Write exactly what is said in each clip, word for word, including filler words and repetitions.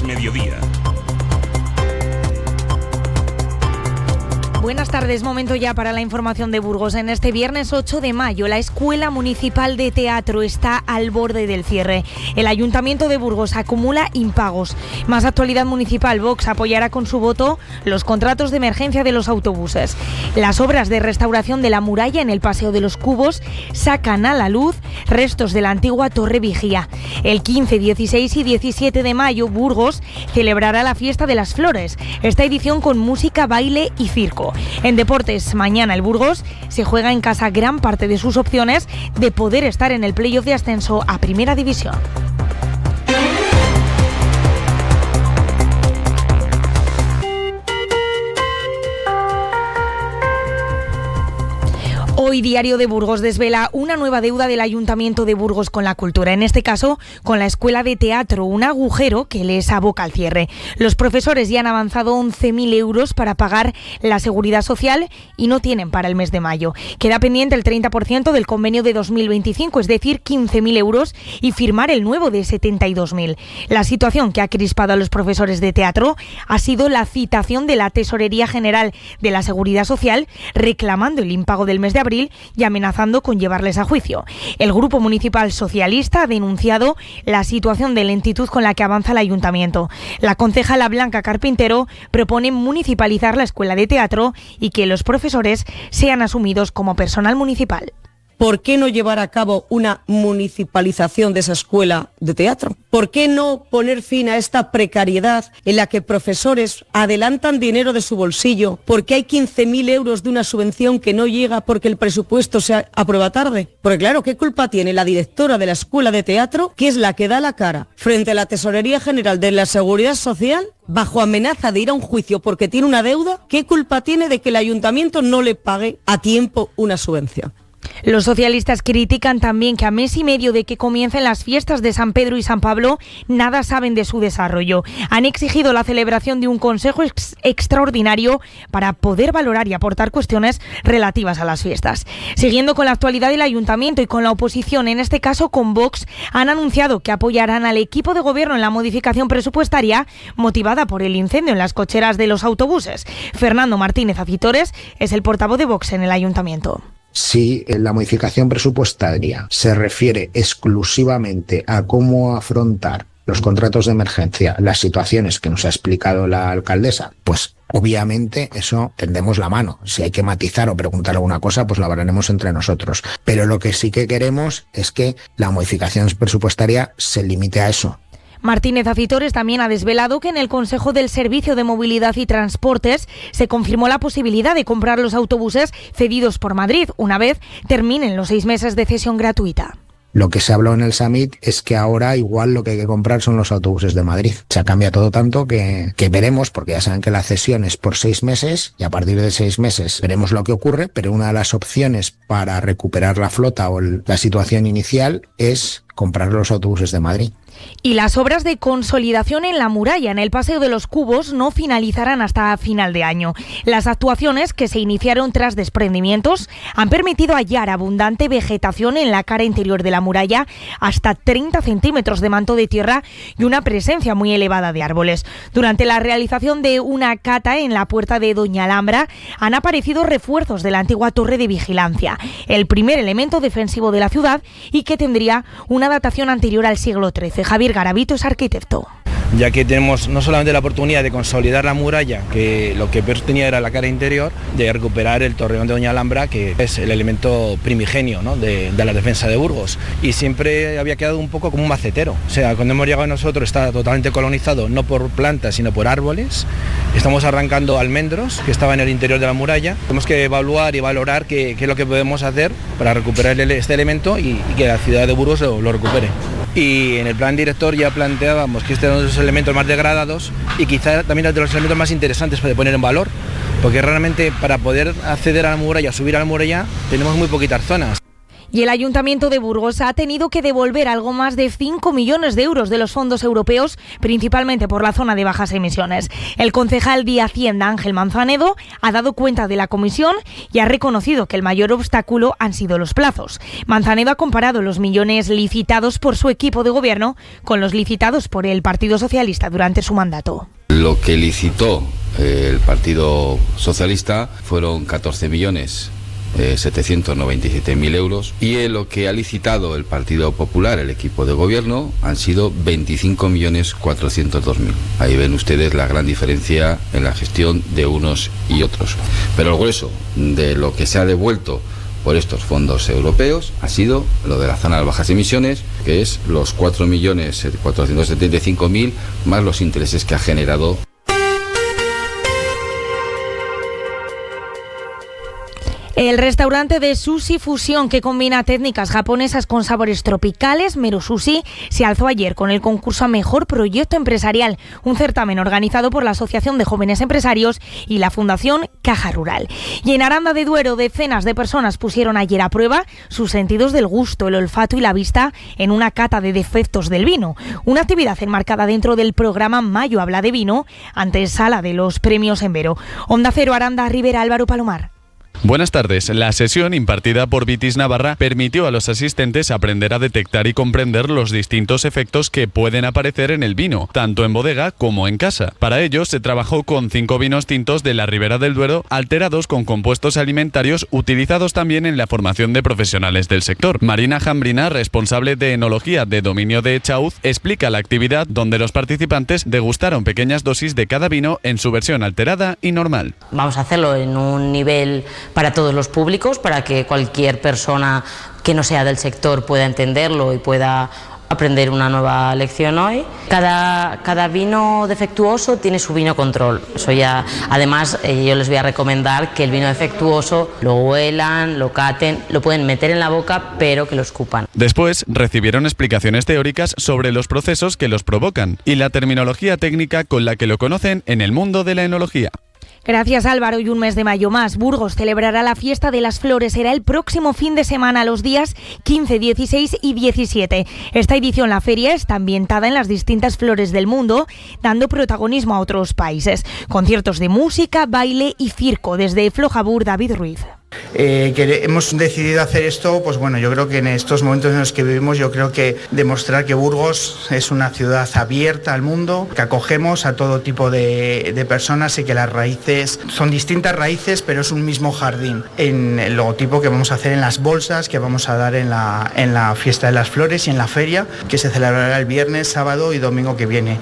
Mediodía. Buenas tardes, momento ya para la información de Burgos. En este viernes ocho de mayo, la Escuela Municipal de Teatro está al borde del cierre. El Ayuntamiento de Burgos acumula impagos. Más actualidad municipal, Vox apoyará con su voto los contratos de emergencia de los autobuses. Las obras de restauración de la muralla en el Paseo de los Cubos sacan a la luz restos de la antigua Torre Vigía. El quince, dieciséis y diecisiete de mayo, Burgos celebrará la Fiesta de las Flores. Esta edición con música, baile y circo. En deportes, mañana el Burgos se juega en casa gran parte de sus opciones de poder estar en el playoff de ascenso a Primera División. Hoy Diario de Burgos desvela una nueva deuda del Ayuntamiento de Burgos con la cultura, en este caso con la Escuela de Teatro, un agujero que les aboca al cierre. Los profesores ya han avanzado once mil euros para pagar la seguridad social y no tienen para el mes de mayo. Queda pendiente el treinta por ciento del convenio de dos mil veinticinco, es decir, quince mil euros, y firmar el nuevo de setenta y dos mil. La situación que ha crispado a los profesores de teatro ha sido la citación de la Tesorería General de la Seguridad Social reclamando el impago del mes de abril y amenazando con llevarles a juicio. El Grupo Municipal Socialista ha denunciado la situación de lentitud con la que avanza el Ayuntamiento. La concejala Blanca Carpintero propone municipalizar la Escuela de Teatro y que los profesores sean asumidos como personal municipal. ¿Por qué no llevar a cabo una municipalización de esa escuela de teatro? ¿Por qué no poner fin a esta precariedad en la que profesores adelantan dinero de su bolsillo porque hay quince mil euros de una subvención que no llega porque el presupuesto se aprueba tarde? Porque claro, ¿qué culpa tiene la directora de la escuela de teatro, que es la que da la cara frente a la Tesorería General de la Seguridad Social, bajo amenaza de ir a un juicio porque tiene una deuda? ¿Qué culpa tiene de que el ayuntamiento no le pague a tiempo una subvención? Los socialistas critican también que a mes y medio de que comiencen las fiestas de San Pedro y San Pablo, nada saben de su desarrollo. Han exigido la celebración de un consejo ex- extraordinario para poder valorar y aportar cuestiones relativas a las fiestas. Siguiendo con la actualidad del ayuntamiento y con la oposición, en este caso con Vox, han anunciado que apoyarán al equipo de gobierno en la modificación presupuestaria motivada por el incendio en las cocheras de los autobuses. Fernando Martínez Acitores es el portavoz de Vox en el ayuntamiento. Si la modificación presupuestaria se refiere exclusivamente a cómo afrontar los contratos de emergencia, las situaciones que nos ha explicado la alcaldesa, pues obviamente eso tendemos la mano. Si hay que matizar o preguntar alguna cosa, pues lo hablaremos entre nosotros. Pero lo que sí que queremos es que la modificación presupuestaria se limite a eso. Martínez Acitores también ha desvelado que en el Consejo del Servicio de Movilidad y Transportes se confirmó la posibilidad de comprar los autobuses cedidos por Madrid una vez terminen los seis meses de cesión gratuita. Lo que se habló en el Summit es que ahora igual lo que hay que comprar son los autobuses de Madrid. Se ha cambiado todo tanto que, que veremos, porque ya saben que la cesión es por seis meses y a partir de seis meses veremos lo que ocurre, pero una de las opciones para recuperar la flota o el, la situación inicial es comprar los autobuses de Madrid. Y las obras de consolidación en la muralla en el Paseo de los Cubos no finalizarán hasta final de año. Las actuaciones, que se iniciaron tras desprendimientos, han permitido hallar abundante vegetación en la cara interior de la muralla, hasta treinta centímetros de manto de tierra y una presencia muy elevada de árboles. Durante la realización de una cata en la puerta de Doña Alhambra han aparecido refuerzos de la antigua torre de vigilancia, el primer elemento defensivo de la ciudad y que tendría una datación anterior al siglo trece. Javier Garavito es arquitecto. Ya que tenemos no solamente la oportunidad de consolidar la muralla, que lo que peor tenía era la cara interior, de recuperar el torreón de Doña Alhambra, que es el elemento primigenio, ¿no?, de, de la defensa de Burgos. Y siempre había quedado un poco como un macetero. O sea, cuando hemos llegado nosotros está totalmente colonizado, no por plantas, sino por árboles. Estamos arrancando almendros, que estaban en el interior de la muralla. Tenemos que evaluar y valorar qué, qué es lo que podemos hacer para recuperar este elemento y, y que la ciudad de Burgos lo, lo recupere. Y en el plan director ya planteábamos que este es uno de los elementos más degradados y quizá también de los elementos más interesantes para poner en valor, porque realmente para poder acceder a la muralla, subir a la muralla, tenemos muy poquitas zonas. Y el Ayuntamiento de Burgos ha tenido que devolver algo más de cinco millones de euros de los fondos europeos, principalmente por la zona de bajas emisiones. El concejal de Hacienda, Ángel Manzanedo, ha dado cuenta de la comisión y ha reconocido que el mayor obstáculo han sido los plazos. Manzanedo ha comparado los millones licitados por su equipo de gobierno con los licitados por el Partido Socialista durante su mandato. Lo que licitó eh, el Partido Socialista fueron catorce millones. Eh, setecientos noventa y siete mil euros, y en lo que ha licitado el Partido Popular, el equipo de gobierno, han sido veinticinco millones cuatrocientos dos mil. Ahí ven ustedes la gran diferencia en la gestión de unos y otros. Pero el grueso de lo que se ha devuelto por estos fondos europeos ha sido lo de la zona de bajas emisiones, que es los cuatro millones cuatrocientos setenta y cinco mil más los intereses que ha generado. El restaurante de sushi fusión que combina técnicas japonesas con sabores tropicales, Mero Sushi, se alzó ayer con el concurso a Mejor Proyecto Empresarial, un certamen organizado por la Asociación de Jóvenes Empresarios y la Fundación Caja Rural. Y en Aranda de Duero, decenas de personas pusieron ayer a prueba sus sentidos del gusto, el olfato y la vista en una cata de defectos del vino, una actividad enmarcada dentro del programa Mayo Habla de Vino, antesala de los premios Envero. Onda Cero, Aranda, Rivera, Álvaro Palomar. Buenas tardes. La sesión impartida por Vitis Navarra permitió a los asistentes aprender a detectar y comprender los distintos efectos que pueden aparecer en el vino, tanto en bodega como en casa. Para ello se trabajó con cinco vinos tintos de la Ribera del Duero, alterados con compuestos alimentarios utilizados también en la formación de profesionales del sector. Marina Jambrina, responsable de enología de dominio de Echauz, explica la actividad donde los participantes degustaron pequeñas dosis de cada vino en su versión alterada y normal. Vamos a hacerlo en un nivel para todos los públicos, para que cualquier persona que no sea del sector pueda entenderlo y pueda aprender una nueva lección hoy. Cada, cada vino defectuoso tiene su vino control. Eso ya, además, eh, yo les voy a recomendar que el vino defectuoso lo huelan, lo caten, lo pueden meter en la boca, pero que lo escupan. Después recibieron explicaciones teóricas sobre los procesos que los provocan y la terminología técnica con la que lo conocen en el mundo de la enología. Gracias, Álvaro. Y un mes de mayo más. Burgos celebrará la Fiesta de las Flores. Será el próximo fin de semana, los días quince, dieciséis y diecisiete. Esta edición, la feria, está ambientada en las distintas flores del mundo, dando protagonismo a otros países. Conciertos de música, baile y circo. Desde Flojabur, David Ruiz. Eh, que hemos decidido hacer esto, pues bueno, yo creo que en estos momentos en los que vivimos, yo creo que demostrar que Burgos es una ciudad abierta al mundo, que acogemos a todo tipo de, de personas y que las raíces son distintas raíces, pero es un mismo jardín. En el logotipo que vamos a hacer en las bolsas, que vamos a dar en la, en la Fiesta de las Flores y en la feria, que se celebrará el viernes, sábado y domingo que viene.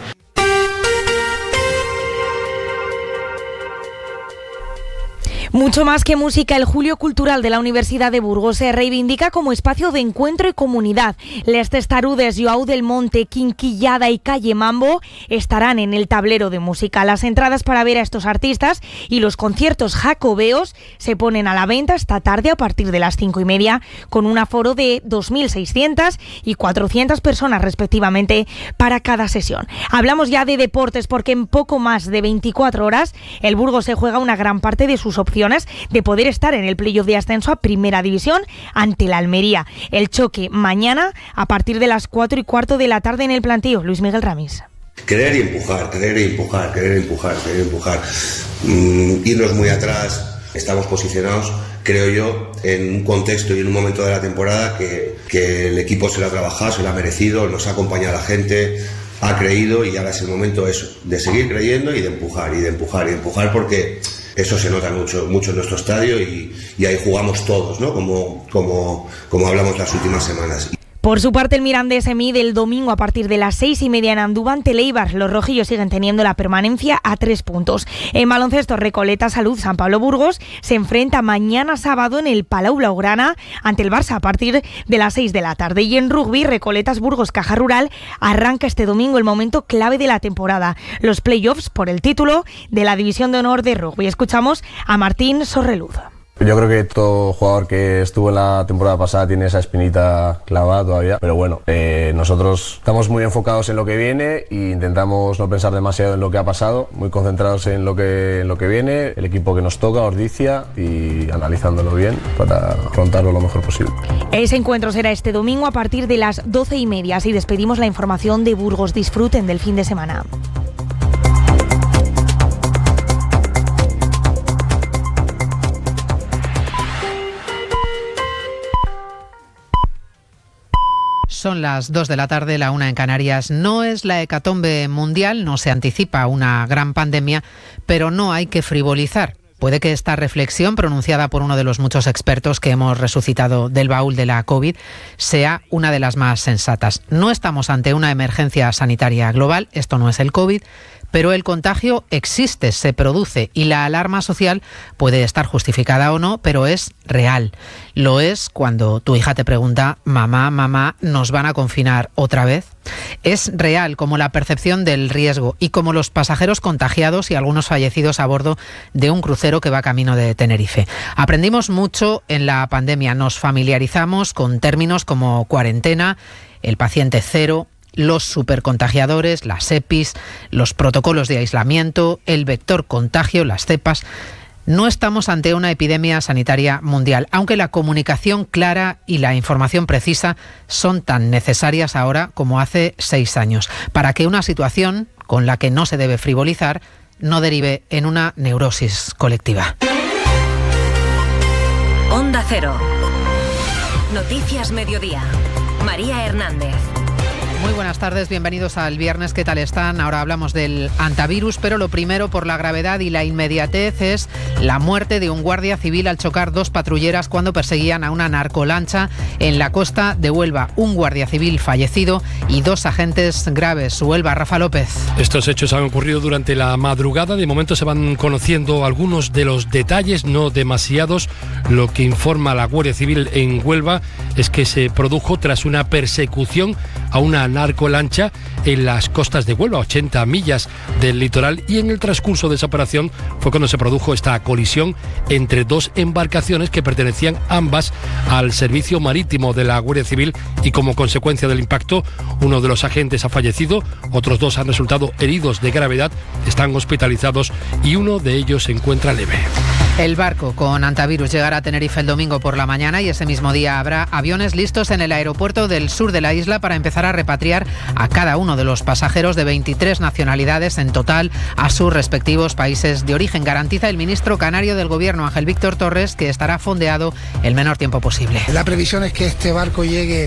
Mucho más que música, el Julio Cultural de la Universidad de Burgos se reivindica como espacio de encuentro y comunidad. Les Testarudes, Joao del Monte, Quinquillada y Calle Mambo estarán en el tablero de música. Las entradas para ver a estos artistas y los conciertos jacobeos se ponen a la venta esta tarde a partir de las cinco y media, con un aforo de dos mil seiscientas y cuatrocientas personas respectivamente para cada sesión. Hablamos ya de deportes porque en poco más de veinticuatro horas el Burgos se juega una gran parte de sus opciones de poder estar en el playoff de ascenso a Primera División ante la Almería. El choque mañana a partir de las cuatro y cuarto de la tarde en el Plantío. Luis Miguel Ramis. Querer y empujar, querer y empujar, querer y empujar, querer y empujar. Mm, irnos muy atrás. Estamos posicionados, creo yo, en un contexto y en un momento de la temporada que, que el equipo se lo ha trabajado, se lo ha merecido, nos ha acompañado la gente, ha creído, y ahora es el momento eso, de seguir creyendo y de empujar, y de empujar, y de empujar porque eso se nota mucho, mucho en nuestro estadio y, y ahí jugamos todos, ¿no? Como, como, como hablamos las últimas semanas. Por su parte, el Mirandés se mide el domingo a partir de las seis y media en Andúba ante el Eibar. Los rojillos siguen teniendo la permanencia a tres puntos. En baloncesto, Recoleta Salud San Pablo Burgos se enfrenta mañana sábado en el Palau Blaugrana ante el Barça a partir de las seis de la tarde. Y en rugby, Recoletas Burgos Caja Rural arranca este domingo el momento clave de la temporada, los playoffs por el título de la División de Honor de Rugby. Escuchamos a Martín Sorreluz. Yo creo que todo jugador que estuvo en la temporada pasada tiene esa espinita clavada todavía, pero bueno, eh, nosotros estamos muy enfocados en lo que viene e intentamos no pensar demasiado en lo que ha pasado, muy concentrados en lo que, en lo que viene, el equipo que nos toca, Ordizia, y analizándolo bien para afrontarlo lo mejor posible. Ese encuentro será este domingo a partir de las doce y media. Así despedimos la información de Burgos. Disfruten del fin de semana. Son las dos de la tarde, la una en Canarias. No es la hecatombe mundial, no se anticipa una gran pandemia, pero no hay que frivolizar. Puede que esta reflexión, pronunciada por uno de los muchos expertos que hemos resucitado del baúl de la COVID, sea una de las más sensatas. No estamos ante una emergencia sanitaria global, esto no es el COVID, pero el contagio existe, se produce y la alarma social puede estar justificada o no, pero es real. Lo es cuando tu hija te pregunta, mamá, mamá, ¿nos van a confinar otra vez? Es real como la percepción del riesgo y como los pasajeros contagiados y algunos fallecidos a bordo de un crucero que va camino de Tenerife. Aprendimos mucho en la pandemia, nos familiarizamos con términos como cuarentena, el paciente cero, los supercontagiadores, las EPIs, los protocolos de aislamiento, el vector contagio, las cepas. No estamos ante una epidemia sanitaria mundial, aunque la comunicación clara y la información precisa son tan necesarias ahora como hace seis años, para que una situación con la que no se debe frivolizar no derive en una neurosis colectiva. Onda Cero. Noticias Mediodía. María Hernández. Muy buenas tardes, bienvenidos al viernes. ¿Qué tal están? Ahora hablamos del antivirus, pero lo primero, por la gravedad y la inmediatez, es la muerte de un guardia civil al chocar dos patrulleras cuando perseguían a una narcolancha en la costa de Huelva. Un guardia civil fallecido y dos agentes graves. Huelva, Rafa López. Estos hechos han ocurrido durante la madrugada. De momento se van conociendo algunos de los detalles, no demasiados. Lo que informa la Guardia Civil en Huelva es que se produjo tras una persecución a una narcolancha en las costas de Huelva, ochenta millas del litoral, y en el transcurso de esa operación fue cuando se produjo esta colisión entre dos embarcaciones que pertenecían ambas al servicio marítimo de la Guardia Civil, y como consecuencia del impacto uno de los agentes ha fallecido, otros dos han resultado heridos de gravedad, están hospitalizados y uno de ellos se encuentra leve. El barco con antivirus llegará a Tenerife el domingo por la mañana y ese mismo día habrá aviones listos en el aeropuerto del sur de la isla para empezar a repatriar a cada uno de los pasajeros de veintitrés nacionalidades en total a sus respectivos países de origen. Garantiza el ministro canario del Gobierno, Ángel Víctor Torres, que estará fondeado el menor tiempo posible. La previsión es que este barco llegue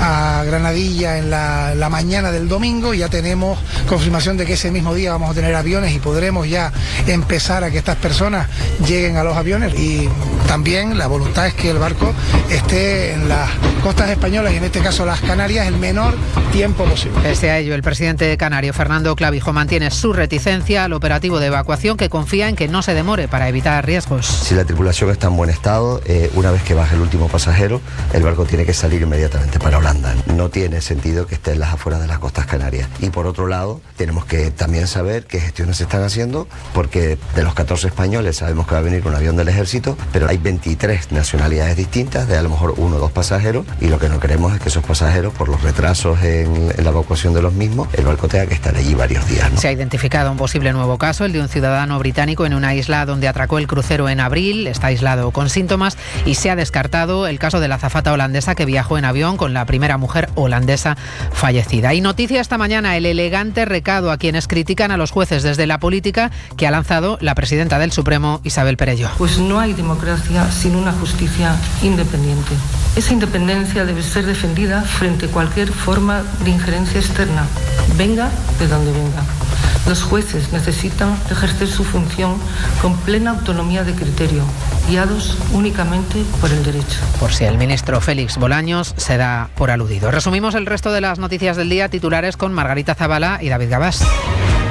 a Granadilla en la, la mañana del domingo. Ya tenemos confirmación de que ese mismo día vamos a tener aviones y podremos ya empezar a que estas personas lleguen a los aviones, y también la voluntad es que el barco esté en las costas españolas y en este caso las Canarias el menor tiempo posible. Pese a ello, el presidente canario Fernando Clavijo mantiene su reticencia al operativo de evacuación, que confía en que no se demore para evitar riesgos. Si la tripulación está en buen estado, eh, una vez que baje el último pasajero, el barco tiene que salir inmediatamente para Holanda. No tiene sentido que esté en las afueras de las costas canarias. Y por otro lado, tenemos que también saber qué gestiones se están haciendo, porque de los catorce españoles sabemos que va a venir un avión del ejército, pero hay veintitrés nacionalidades distintas, de a lo mejor uno o dos pasajeros, y lo que no queremos es que esos pasajeros, por los retrasos en, en la evacuación de los mismos, el barco tenga que estar allí varios días, ¿no? Se ha identificado un posible nuevo caso, el de un ciudadano británico en una isla donde atracó el crucero en abril, está aislado con síntomas, y se ha descartado el caso de la azafata holandesa que viajó en avión con la primera mujer holandesa fallecida. Y noticia esta mañana, el elegante recado a quienes critican a los jueces desde la política que ha lanzado la presidenta del Supremo, Isabel Perello. Pues no hay democracia sin una justicia independiente. Esa independencia debe ser defendida frente a cualquier forma de injerencia externa, venga de donde venga. Los jueces necesitan ejercer su función con plena autonomía de criterio, guiados únicamente por el derecho. Por si el ministro Félix Bolaños se da por aludido. Resumimos el resto de las noticias del día, titulares con Margarita Zavala y David Gabás. La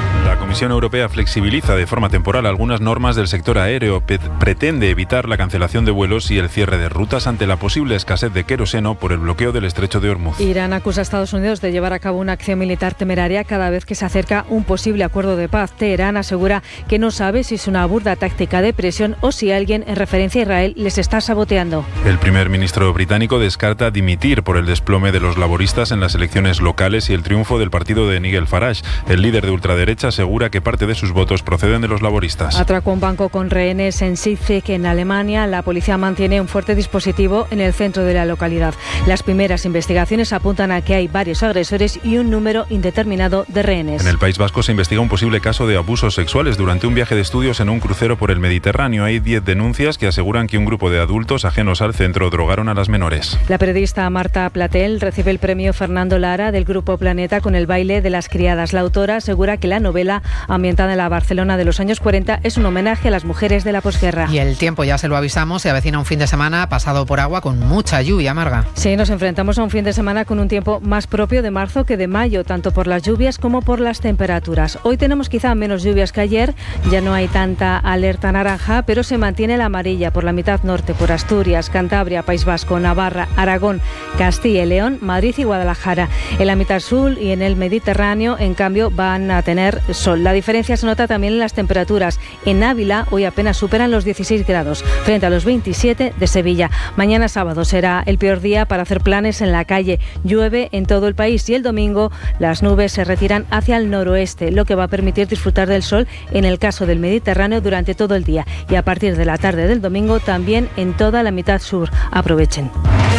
Comisión Europea flexibiliza de forma temporal algunas normas del sector aéreo. Pe- pretende evitar la cancelación de vuelos y el cierre de rutas ante la posible escasez de queroseno por el bloqueo del estrecho de Hormuz. Irán acusa a Estados Unidos de llevar a cabo una acción militar temeraria cada vez que se acerca un posible acuerdo de paz. Teherán asegura que no sabe si es una burda táctica de presión o si alguien en referencia a Israel les está saboteando. El primer ministro británico descarta dimitir por el desplome de los laboristas en las elecciones locales y el triunfo del partido de Nigel Farage. El líder de ultraderecha asegura que parte de sus votos proceden de los laboristas. Atracó un banco con rehenes en Sitzek, en Alemania. La policía mantiene un fuerte dispositivo en el centro de la localidad. Las primeras investigaciones apuntan a que hay varios agresores y un número indeterminado de rehenes. En el País Vasco se investiga un posible caso de abusos sexuales durante un viaje de estudios en un crucero por el Mediterráneo. Hay diez denuncias que aseguran que un grupo de adultos ajenos al centro drogaron a las menores. La periodista Marta Platel recibe el premio Fernando Lara del Grupo Planeta con el baile de las criadas. La autora asegura que la novela, ambientada en la Barcelona de los años cuarenta, es un homenaje a las mujeres de la posguerra. Y el tiempo, ya se lo avisamos, se avecina un fin de semana pasado por agua con mucha lluvia, Marga. Sí, nos enfrentamos a un fin de semana con un tiempo más propio de marzo que de mayo, tanto por las lluvias como por las temperaturas. Hoy tenemos quizá menos lluvias que ayer, ya no hay tanta alerta naranja, pero se mantiene la amarilla por la mitad norte, por Asturias, Cantabria, País Vasco, Navarra, Aragón, Castilla y León, Madrid y Guadalajara. En la mitad sur y en el Mediterráneo, en cambio, van a tener sol. La diferencia se nota también en las temperaturas. En Ávila hoy apenas superan los dieciséis grados, frente a los veintisiete de Sevilla. Mañana sábado será el peor día para hacer planes en la calle. Llueve en todo el país y el domingo las nubes se retiran hacia el noroeste, lo que va a permitir disfrutar del sol en el caso del Mediterráneo durante todo el día. Y a partir de la tarde del domingo también en toda la mitad sur. Aprovechen.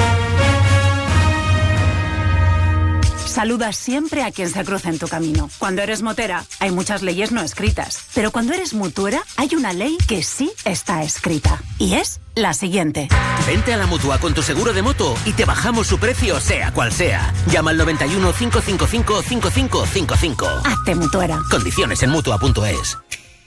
Saluda siempre a quien se cruza en tu camino. Cuando eres motera, hay muchas leyes no escritas. Pero cuando eres mutuera, hay una ley que sí está escrita. Y es la siguiente. Vente a la Mutua con tu seguro de moto y te bajamos su precio, sea cual sea. Llama al noventa y uno, cinco cinco cinco, cinco cinco cinco cinco. Hazte mutuera. Condiciones en mutua punto es.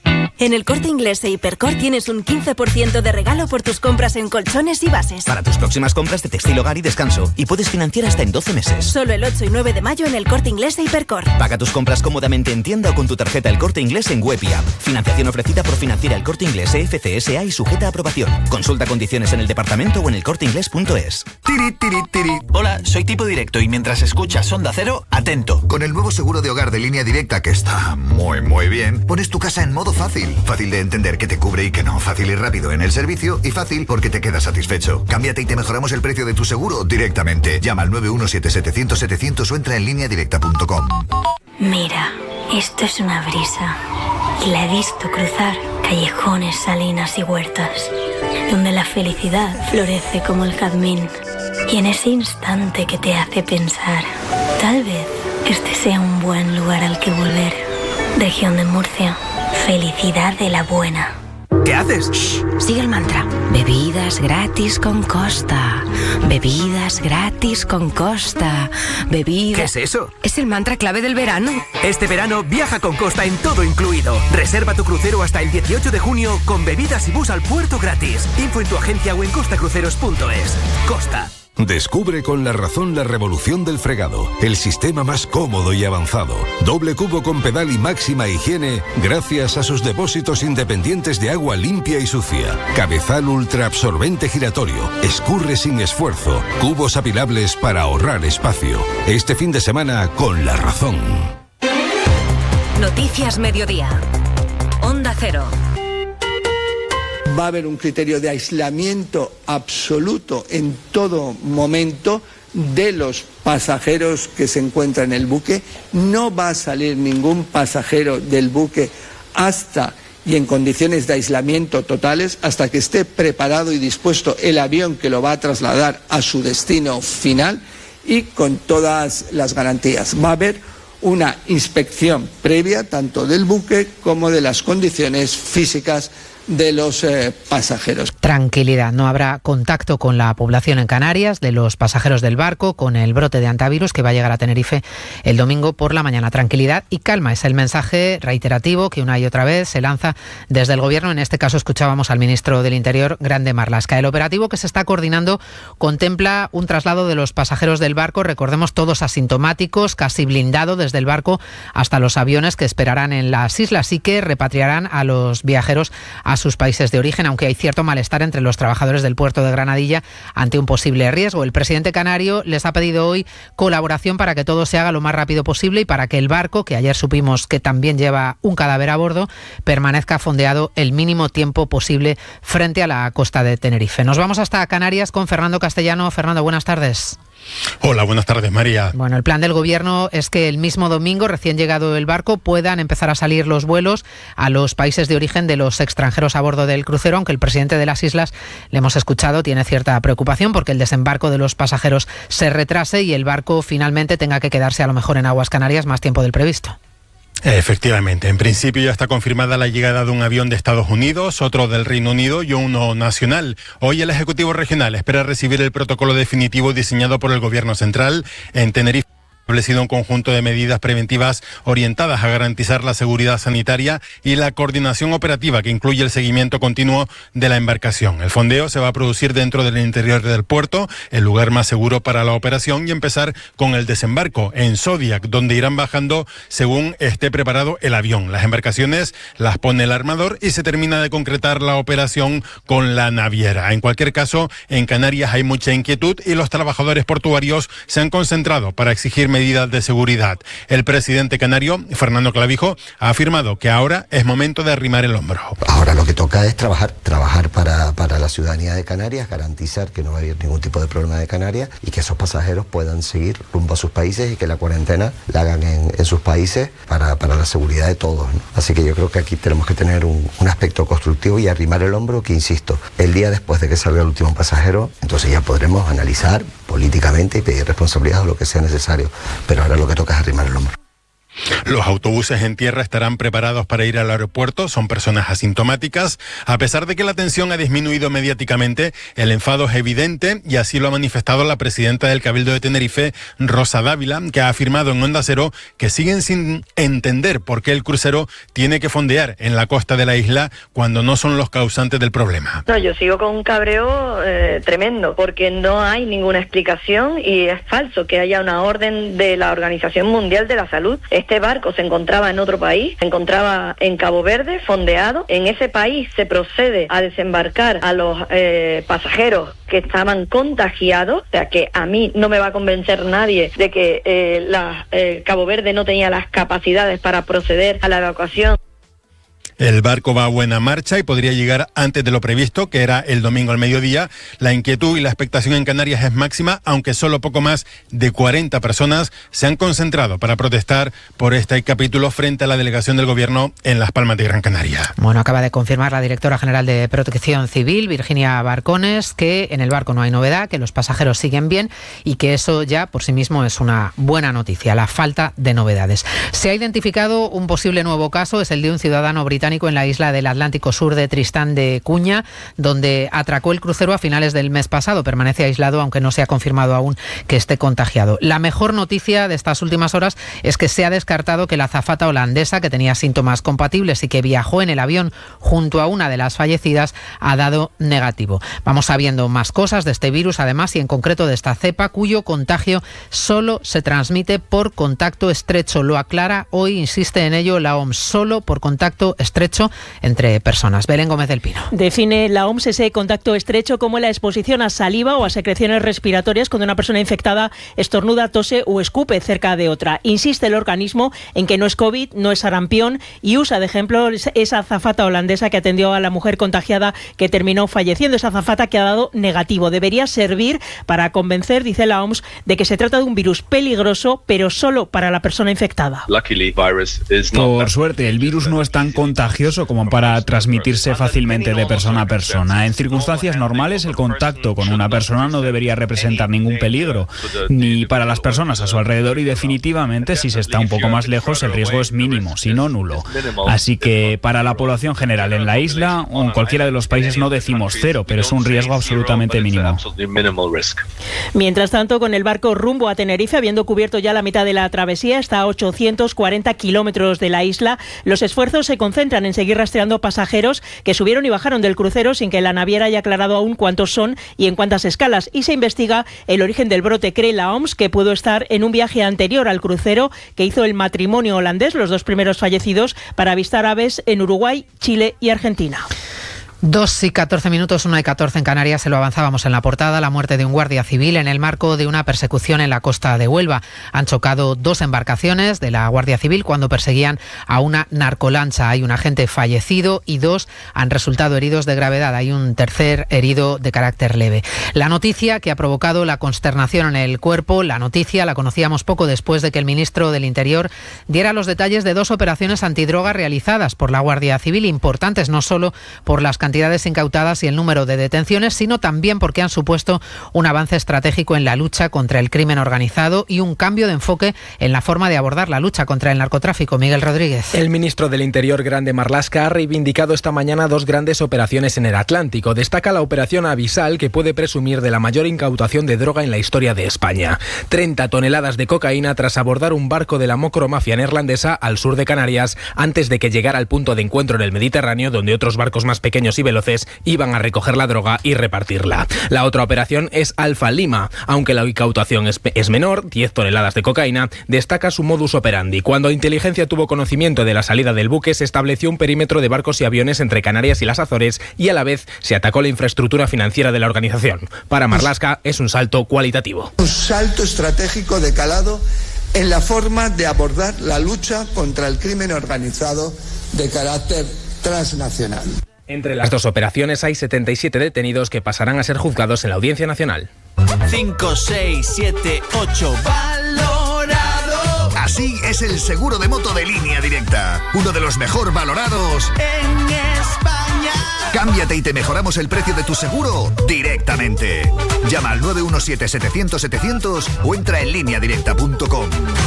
En El Corte Inglés e Hipercor tienes un quince por ciento de regalo por tus compras en colchones y bases. Para tus próximas compras de textil, hogar y descanso. Y puedes financiar hasta en doce meses. Solo el ocho y nueve de mayo en El Corte Inglés e Hipercor. Paga tus compras cómodamente en tienda o con tu tarjeta El Corte Inglés en web y app. Financiación ofrecida por Financiera El Corte Inglés E F C S A y sujeta a aprobación. Consulta condiciones en el departamento o en el corte inglés punto es. Tiri, tiri, tiri. Hola, soy Tipo Directo y mientras escuchas Onda Cero, atento. Con el nuevo seguro de hogar de Línea Directa, que está muy, muy bien, pones tu casa en modo fácil. Fácil de entender qué te cubre y qué no. Fácil y rápido en el servicio y fácil porque te quedas satisfecho. Cámbiate y te mejoramos el precio de tu seguro directamente. Llama al nueve uno siete setecientos setecientos o entra en línea directa punto com. Mira, esto es una brisa. Y la he visto cruzar callejones, salinas y huertas, donde la felicidad florece como el jazmín. Y en ese instante que te hace pensar, tal vez este sea un buen lugar al que volver. Región de Murcia. Felicidad de la buena. ¿Qué haces? Shh, sigue el mantra. Bebidas gratis con Costa. Bebidas gratis con Costa. Bebidas... ¿Qué es eso? Es el mantra clave del verano. Este verano viaja con Costa en todo incluido. Reserva tu crucero hasta el dieciocho de junio con bebidas y bus al puerto gratis. Info en tu agencia o en costa cruceros punto es. Costa. Descubre con La Razón la revolución del fregado, el sistema más cómodo y avanzado. Doble cubo con pedal y máxima higiene gracias a sus depósitos independientes de agua limpia y sucia. Cabezal ultra absorbente giratorio, escurre sin esfuerzo, cubos apilables para ahorrar espacio. Este fin de semana con La Razón. Noticias Mediodía. Onda Cero. Va a haber un criterio de aislamiento absoluto en todo momento de los pasajeros que se encuentran en el buque. No va a salir ningún pasajero del buque hasta y en condiciones de aislamiento totales, hasta que esté preparado y dispuesto el avión que lo va a trasladar a su destino final y con todas las garantías. Va a haber una inspección previa tanto del buque como de las condiciones físicas de los eh, pasajeros. Tranquilidad, no habrá contacto con la población en Canarias de los pasajeros del barco con el brote de antivirus que va a llegar a Tenerife el domingo por la mañana. Tranquilidad y calma es el mensaje reiterativo que una y otra vez se lanza desde el Gobierno. En este caso escuchábamos al ministro del Interior, Grande Marlaska. El operativo que se está coordinando contempla un traslado de los pasajeros del barco, recordemos todos asintomáticos, casi blindado desde el barco hasta los aviones que esperarán en las islas y que repatriarán a los viajeros a sus países de origen, aunque hay cierto malestar entre los trabajadores del puerto de Granadilla ante un posible riesgo. El presidente canario les ha pedido hoy colaboración para que todo se haga lo más rápido posible y para que el barco, que ayer supimos que también lleva un cadáver a bordo, permanezca fondeado el mínimo tiempo posible frente a la costa de Tenerife. Nos vamos hasta Canarias con Fernando Castellano. Fernando, buenas tardes. Hola, buenas tardes, María. Bueno, el plan del Gobierno es que el mismo domingo, recién llegado el barco, puedan empezar a salir los vuelos a los países de origen de los extranjeros a bordo del crucero, aunque el presidente de las islas, le hemos escuchado, tiene cierta preocupación porque el desembarco de los pasajeros se retrase y el barco finalmente tenga que quedarse a lo mejor en aguas canarias más tiempo del previsto. Efectivamente, en principio ya está confirmada la llegada de un avión de Estados Unidos, otro del Reino Unido y uno nacional. Hoy el Ejecutivo Regional espera recibir el protocolo definitivo diseñado por el Gobierno Central en Tenerife. Establecido un conjunto de medidas preventivas orientadas a garantizar la seguridad sanitaria y la coordinación operativa que incluye el seguimiento continuo de la embarcación. El fondeo se va a producir dentro del interior del puerto, el lugar más seguro para la operación, y empezar con el desembarco en Zodiac, donde irán bajando según esté preparado el avión. Las embarcaciones las pone el armador y se termina de concretar la operación con la naviera. En cualquier caso, en Canarias hay mucha inquietud y los trabajadores portuarios se han concentrado para exigir medidas medidas de seguridad. El presidente canario, Fernando Clavijo, ha afirmado que ahora es momento de arrimar el hombro. Ahora lo que toca es trabajar, trabajar para, para la ciudadanía de Canarias, garantizar que no va a haber ningún tipo de problema de Canarias y que esos pasajeros puedan seguir rumbo a sus países y que la cuarentena la hagan en, en sus países para, para la seguridad de todos, ¿no? Así que yo creo que aquí tenemos que tener un, un aspecto constructivo y arrimar el hombro, que insisto, el día después de que salga el último pasajero, entonces ya podremos analizar políticamente y pedir responsabilidad o lo que sea necesario. Pero ahora lo que toca es arrimar el hombro. Los autobuses en tierra estarán preparados para ir al aeropuerto, son personas asintomáticas. A pesar de que la tensión ha disminuido mediáticamente, el enfado es evidente y así lo ha manifestado la presidenta del Cabildo de Tenerife, Rosa Dávila, que ha afirmado en Onda Cero que siguen sin entender por qué el crucero tiene que fondear en la costa de la isla cuando no son los causantes del problema. No, yo sigo con un cabreo eh, tremendo, porque no hay ninguna explicación y es falso que haya una orden de la Organización Mundial de la Salud. Este barco se encontraba en otro país, se encontraba en Cabo Verde, fondeado. En ese país se procede a desembarcar a los eh, pasajeros que estaban contagiados, o sea que a mí no me va a convencer nadie de que eh, la, eh, Cabo Verde no tenía las capacidades para proceder a la evacuación. El barco va a buena marcha y podría llegar antes de lo previsto, que era el domingo al mediodía. La inquietud y la expectación en Canarias es máxima, aunque solo poco más de cuarenta personas se han concentrado para protestar por este capítulo frente a la delegación del Gobierno en Las Palmas de Gran Canaria. Bueno, acaba de confirmar la directora general de Protección Civil, Virginia Barcones, que en el barco no hay novedad, que los pasajeros siguen bien y que eso ya por sí mismo es una buena noticia, la falta de novedades. Se ha identificado un posible nuevo caso, es el de un ciudadano británico en la isla del Atlántico Sur de Tristán de Cuña, donde atracó el crucero a finales del mes pasado. Permanece aislado, aunque no se ha confirmado aún que esté contagiado. La mejor noticia de estas últimas horas es que se ha descartado que la azafata holandesa, que tenía síntomas compatibles y que viajó en el avión junto a una de las fallecidas, ha dado negativo. Vamos sabiendo más cosas de este virus, además, y en concreto de esta cepa, cuyo contagio solo se transmite por contacto estrecho. Lo aclara hoy, insiste en ello la O M S, solo por contacto estrecho entre personas. Belén Gómez del Pino. Define la O M S ese contacto estrecho como la exposición a saliva o a secreciones respiratorias cuando una persona infectada estornuda, tose o escupe cerca de otra. Insiste el organismo en que no es COVID, no es sarampión y usa de ejemplo esa azafata holandesa que atendió a la mujer contagiada que terminó falleciendo. Esa azafata que ha dado negativo. Debería servir para convencer, dice la O M S, de que se trata de un virus peligroso, pero solo para la persona infectada. Por suerte, el virus no es tan contagioso contagioso como para transmitirse fácilmente de persona a persona. En circunstancias normales, el contacto con una persona no debería representar ningún peligro, ni para las personas a su alrededor, y definitivamente si se está un poco más lejos el riesgo es mínimo, si no nulo. Así que para la población general en la isla o en cualquiera de los países no decimos cero, pero es un riesgo absolutamente mínimo. Mientras tanto, con el barco rumbo a Tenerife, habiendo cubierto ya la mitad de la travesía, está a ochocientos cuarenta kilómetros de la isla, los esfuerzos se concentran en seguir rastreando pasajeros que subieron y bajaron del crucero sin que la naviera haya aclarado aún cuántos son y en cuántas escalas, y se investiga el origen del brote. Cree la O M S que pudo estar en un viaje anterior al crucero que hizo el matrimonio holandés, los dos primeros fallecidos, para avistar aves en Uruguay, Chile y Argentina. Dos y catorce minutos, una y catorce en Canarias, se lo avanzábamos en la portada, la muerte de un guardia civil en el marco de una persecución en la costa de Huelva. Han chocado dos embarcaciones de la Guardia Civil cuando perseguían a una narcolancha. Hay un agente fallecido y dos han resultado heridos de gravedad. Hay un tercer herido de carácter leve. La noticia que ha provocado la consternación en el cuerpo, la noticia la conocíamos poco después de que el ministro del Interior diera los detalles de dos operaciones antidroga realizadas por la Guardia Civil, importantes no solo por las cantidades cantidades incautadas y el número de detenciones, sino también porque han supuesto un avance estratégico en la lucha contra el crimen organizado y un cambio de enfoque en la forma de abordar la lucha contra el narcotráfico. Miguel Rodríguez. El ministro del Interior, Grande Marlaska, ha reivindicado esta mañana dos grandes operaciones en el Atlántico. Destaca la operación Avisal, que puede presumir de la mayor incautación de droga en la historia de España. treinta toneladas de cocaína tras abordar un barco de la mocromafia neerlandesa al sur de Canarias antes de que llegara al punto de encuentro en el Mediterráneo, donde otros barcos más pequeños y veloces iban a recoger la droga y repartirla. La otra operación es Alfa Lima. Aunque la incautación es, es menor, diez toneladas de cocaína, destaca su modus operandi. Cuando inteligencia tuvo conocimiento de la salida del buque, se estableció un perímetro de barcos y aviones entre Canarias y las Azores y a la vez se atacó la infraestructura financiera de la organización. Para Marlaska es un salto cualitativo. Un salto estratégico de calado en la forma de abordar la lucha contra el crimen organizado de carácter transnacional. Entre las dos operaciones hay setenta y siete detenidos que pasarán a ser juzgados en la Audiencia Nacional. cinco, seis, siete, ocho, valorado. Así es el seguro de moto de Línea Directa, uno de los mejor valorados en España. Cámbiate y te mejoramos el precio de tu seguro directamente. Llama al nueve uno siete, setecientos, setecientos o entra en línea directa punto com.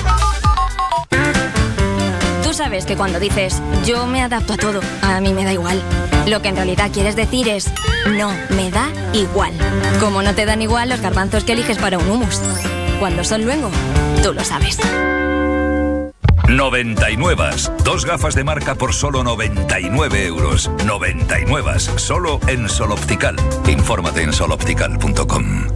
Tú sabes que cuando dices yo me adapto a todo, a mí me da igual, lo que en realidad quieres decir es no me da igual. Como no te dan igual los garbanzos que eliges para un hummus. Cuando son luengo, tú lo sabes. noventa y nueve. Dos gafas de marca por solo noventa y nueve euros. noventa y nueve. Solo en Sol Optical. Infórmate en sol optical punto com.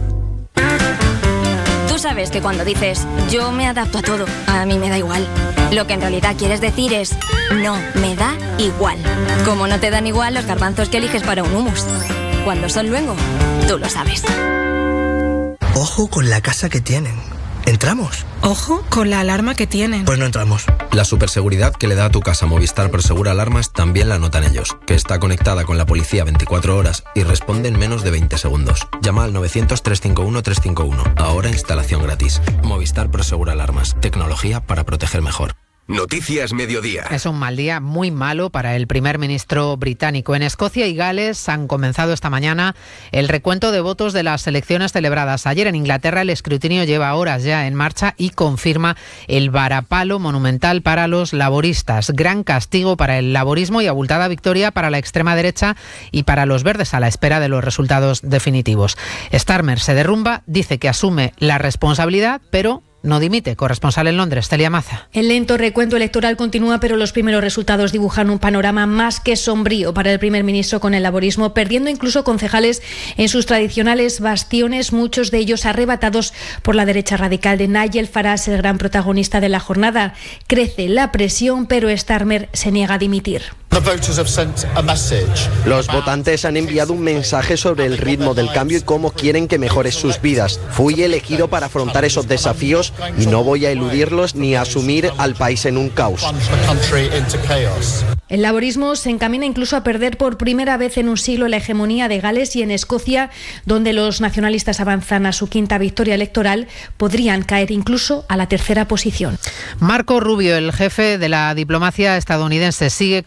Tú sabes que cuando dices yo me adapto a todo, a mí me da igual, lo que en realidad quieres decir es no me da igual. Como no te dan igual los garbanzos que eliges para un hummus. Cuando son luengo, tú lo sabes. Ojo con la casa que tienen. ¿Entramos? Ojo con la alarma que tienen. Pues no entramos. La superseguridad que le da a tu casa Movistar Prosegura Alarmas también la notan ellos, que está conectada con la policía veinticuatro horas y responde en menos de veinte segundos. Llama al novecientos, trescientos cincuenta y uno, trescientos cincuenta y uno. Ahora instalación gratis. Movistar Prosegura Alarmas. Tecnología para proteger mejor. Noticias Mediodía. Es un mal día muy malo para el primer ministro británico. En Escocia y Gales han comenzado esta mañana el recuento de votos de las elecciones celebradas ayer. En Inglaterra el escrutinio lleva horas ya en marcha y confirma el varapalo monumental para los laboristas. Gran castigo para el laborismo y abultada victoria para la extrema derecha y para los verdes a la espera de los resultados definitivos. Starmer se derrumba, dice que asume la responsabilidad, pero no dimite. Corresponsal en Londres, Celia Maza. El lento recuento electoral continúa, pero los primeros resultados dibujan un panorama más que sombrío para el primer ministro con el laborismo, perdiendo incluso concejales en sus tradicionales bastiones, muchos de ellos arrebatados por la derecha radical de Nigel Farage, el gran protagonista de la jornada. Crece la presión, pero Starmer se niega a dimitir. Los votantes han enviado un mensaje sobre el ritmo del cambio y cómo quieren que mejore sus vidas. Fui elegido para afrontar esos desafíos y no voy a eludirlos ni a asumir al país en un caos. El laborismo se encamina incluso a perder por primera vez en un siglo la hegemonía de Gales, y en Escocia, donde los nacionalistas avanzan a su quinta victoria electoral, podrían caer incluso a la tercera posición. Marco Rubio, el jefe de la diplomacia estadounidense, sigue con su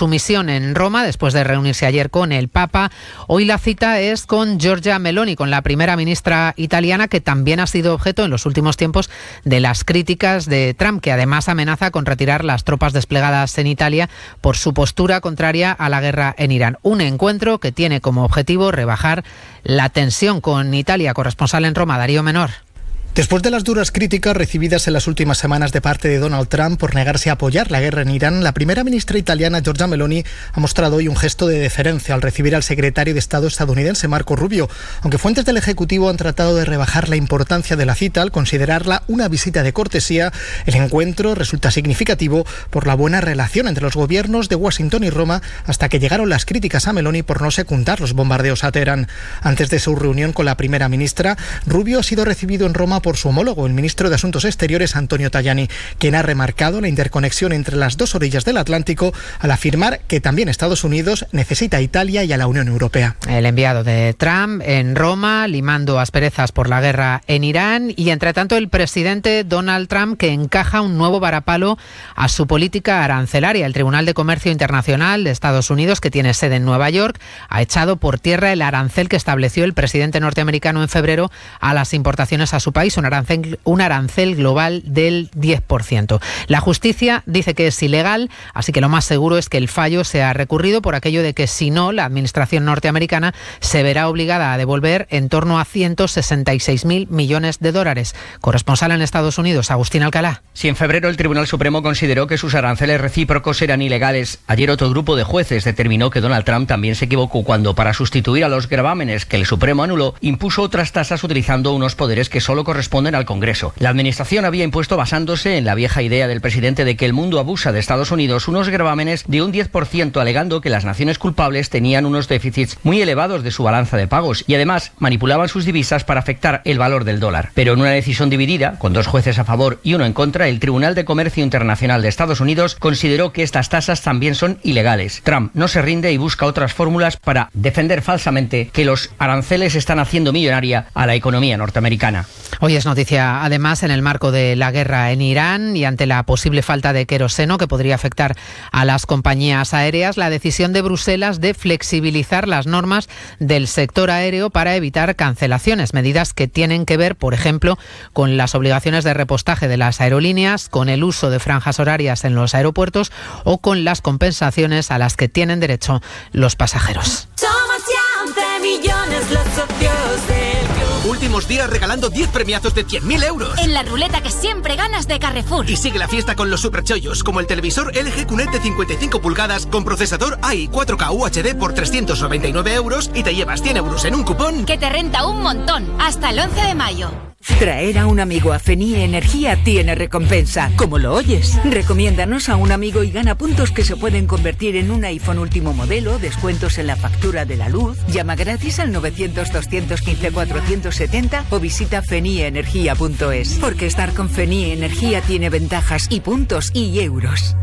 su misión en Roma después de reunirse ayer con el Papa. Hoy la cita es con Giorgia Meloni, con la primera ministra italiana, que también ha sido objeto en los últimos tiempos de las críticas de Trump, que además amenaza con retirar las tropas desplegadas en Italia por su postura contraria a la guerra en Irán. Un encuentro que tiene como objetivo rebajar la tensión con Italia. Corresponsal en Roma, Darío Menor. Después de las duras críticas recibidas en las últimas semanas de parte de Donald Trump por negarse a apoyar la guerra en Irán, la primera ministra italiana Giorgia Meloni ha mostrado hoy un gesto de deferencia al recibir al secretario de Estado estadounidense Marco Rubio, aunque fuentes del Ejecutivo han tratado de rebajar la importancia de la cita al considerarla una visita de cortesía. El encuentro resulta significativo por la buena relación entre los gobiernos de Washington y Roma, hasta que llegaron las críticas a Meloni por no secundar los bombardeos a Teherán. Antes de su reunión con la primera ministra, Rubio ha sido recibido en Roma por su homólogo, el ministro de Asuntos Exteriores, Antonio Tajani, quien ha remarcado la interconexión entre las dos orillas del Atlántico al afirmar que también Estados Unidos necesita a Italia y a la Unión Europea. El enviado de Trump en Roma, limando asperezas por la guerra en Irán, y entre tanto el presidente Donald Trump, que encaja un nuevo varapalo a su política arancelaria. El Tribunal de Comercio Internacional de Estados Unidos, que tiene sede en Nueva York, ha echado por tierra el arancel que estableció el presidente norteamericano en febrero a las importaciones a su país, un arancel, un arancel global del diez por ciento. La justicia dice que es ilegal, así que lo más seguro es que el fallo sea recurrido, por aquello de que si no, la administración norteamericana se verá obligada a devolver en torno a ciento sesenta y seis mil millones de dólares. Corresponsal en Estados Unidos, Agustín Alcalá. Si en febrero el Tribunal Supremo consideró que sus aranceles recíprocos eran ilegales, ayer otro grupo de jueces determinó que Donald Trump también se equivocó cuando, para sustituir a los gravámenes que el Supremo anuló, impuso otras tasas utilizando unos poderes que solo corresponden al Congreso. La administración había impuesto, basándose en la vieja idea del presidente de que el mundo abusa de Estados Unidos, unos gravámenes de un diez por ciento, alegando que las naciones culpables tenían unos déficits muy elevados de su balanza de pagos y además manipulaban sus divisas para afectar el valor del dólar. Pero en una decisión dividida, con dos jueces a favor y uno en contra, el Tribunal de Comercio Internacional de Estados Unidos consideró que estas tasas también son ilegales. Trump no se rinde y busca otras fórmulas para defender falsamente que los aranceles están haciendo millonaria a la economía norteamericana. Hoy es noticia, además, en el marco de la guerra en Irán y ante la posible falta de queroseno que podría afectar a las compañías aéreas, la decisión de Bruselas de flexibilizar las normas del sector aéreo para evitar cancelaciones, medidas que tienen que ver, por ejemplo, con las obligaciones de repostaje de las aerolíneas, con el uso de franjas horarias en los aeropuertos o con las compensaciones a las que tienen derecho los pasajeros. Somos ya once millones los socios del club. Últimos días regalando diez premiazos de cien mil euros. En la ruleta que siempre ganas de Carrefour. Y sigue la fiesta con los superchollos, como el televisor L G Q N E T de cincuenta y cinco pulgadas con procesador A I cuatro K U H D por trescientos noventa y nueve euros y te llevas cien euros en un cupón que te renta un montón. Hasta el once de mayo. Traer a un amigo a Fenie Energía tiene recompensa. ¿Cómo lo oyes? Recomiéndanos a un amigo y gana puntos que se pueden convertir en un iPhone último modelo, descuentos en la factura de la luz. Llama gratis al novecientos, doscientos quince, cuatrocientos setenta o visita fenie energía punto es. Porque estar con Fenie Energía tiene ventajas y puntos y euros.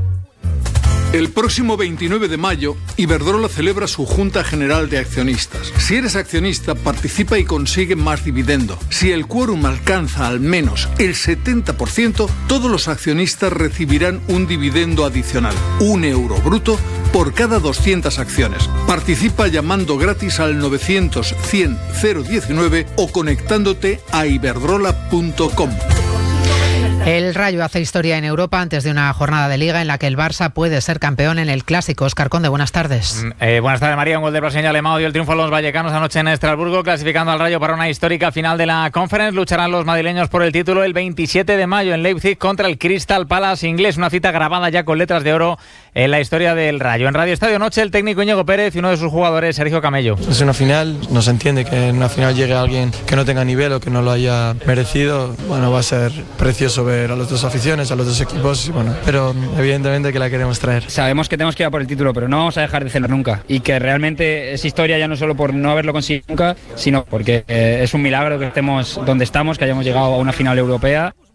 El próximo veintinueve de mayo, Iberdrola celebra su Junta General de Accionistas. Si eres accionista, participa y consigue más dividendo. Si el quórum alcanza al menos el setenta por ciento, todos los accionistas recibirán un dividendo adicional, un euro bruto, por cada doscientas acciones. Participa llamando gratis al novecientos, cien, cero diecinueve o conectándote a iberdrola punto com. El Rayo hace historia en Europa antes de una jornada de Liga en la que el Barça puede ser campeón en el Clásico. Óscar Conde, buenas tardes. Eh, buenas tardes, María. Un gol de brasileño alemán dio el triunfo a los vallecanos anoche en Estrasburgo, clasificando al Rayo para una histórica final de la Conference. Lucharán los madrileños por el título el veintisiete de mayo en Leipzig contra el Crystal Palace inglés. Una cita grabada ya con letras de oro en la historia del Rayo. En Radio Estadio Noche, el técnico Íñigo Pérez y uno de sus jugadores, Sergio Camello. Es una final, no se entiende que en una final llegue alguien que no tenga nivel o que no lo haya merecido. Bueno, va a ser precioso ver a los dos aficiones, a los dos equipos, y bueno, pero evidentemente que la queremos traer. Sabemos que tenemos que ir a por el título, pero no vamos a dejar de cenar nunca, y que realmente es historia ya no solo por no haberlo conseguido nunca, sino porque eh, es un milagro que estemos donde estamos, que hayamos llegado a una final europea.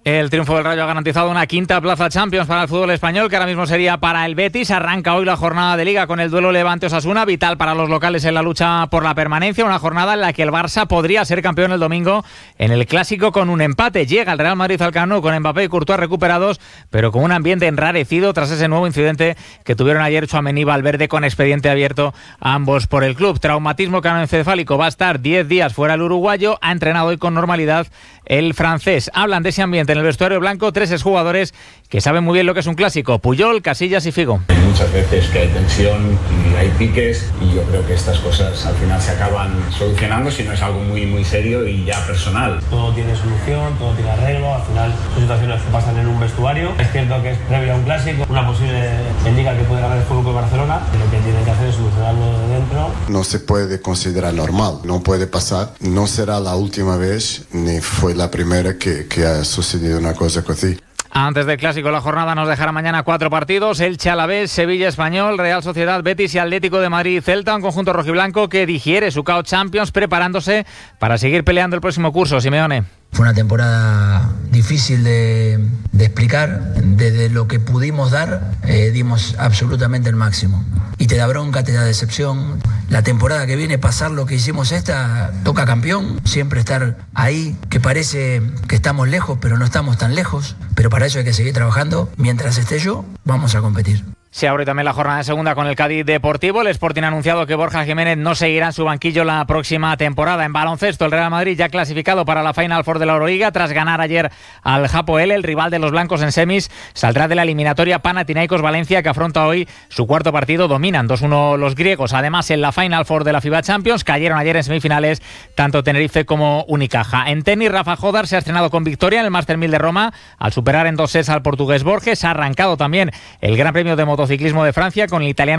El triunfo del Rayo ha garantizado una quinta plaza Champions para el fútbol español, que ahora mismo sería para el Betis. Arranca hoy la jornada de Liga con el duelo Levante-Osasuna, vital para los locales en la lucha por la permanencia. Una jornada en la que el Barça podría ser campeón el domingo en el Clásico con un empate. Llega el Real Madrid al Camp Nou con Mbappé y Courtois recuperados, pero con un ambiente enrarecido tras ese nuevo incidente que tuvieron ayer Tchouaméni y Valverde, con expediente abierto a ambos por el club. Traumatismo craneoencefálico. Va a estar diez días fuera el uruguayo. Ha entrenado hoy con normalidad el francés. Hablan de ese ambiente en el vestuario blanco tres exjugadores que saben muy bien lo que es un clásico: Puyol, Casillas y Figo. Hay muchas veces que hay tensión y hay piques, y yo creo que estas cosas al final se acaban solucionando si no es algo muy muy serio y ya personal. Todo tiene solución, todo tiene arreglo. Al final son situaciones que pasan en un vestuario. Es cierto que es previo a un clásico, una posible liga que puede ganar el Fútbol Club Barcelona, y lo que tiene que hacer es solucionarlo de dentro. No se puede considerar normal, no puede pasar. No será la última vez ni fue la primera que, que ha sucedido una cosa así. Antes del Clásico, la jornada nos dejará mañana cuatro partidos: Elche, Alavés, Sevilla, Español, Real Sociedad, Betis y Atlético de Madrid, Celta. Un conjunto rojiblanco que digiere su K O Champions, preparándose para seguir peleando el próximo curso. Simeone. Fue una temporada difícil de, de explicar. Desde lo que pudimos dar, eh, dimos absolutamente el máximo. Y te da bronca, te da decepción. La temporada que viene, pasar lo que hicimos esta, toca campeón. Siempre estar ahí, que parece que estamos lejos, pero no estamos tan lejos. Pero para eso hay que seguir trabajando. Mientras esté yo, vamos a competir. Se abre también la jornada de segunda con el Cádiz Deportivo. El Sporting ha anunciado que Borja Jiménez no seguirá en su banquillo la próxima temporada. En baloncesto, el Real Madrid ya clasificado para la Final Four de la Euroliga tras ganar ayer al Hapoel. El rival de los blancos en semis saldrá de la eliminatoria Panathinaikos Valencia, que afronta hoy su cuarto partido. Dominan dos uno los griegos. Además, en la Final Four de la FIBA Champions cayeron ayer en semifinales tanto Tenerife como Unicaja. En tenis, Rafa Jodar se ha estrenado con victoria en el Master mil de Roma al superar en dos sets al portugués Borges. Ha arrancado también el Gran Premio de Motociclismo de Francia con el italiano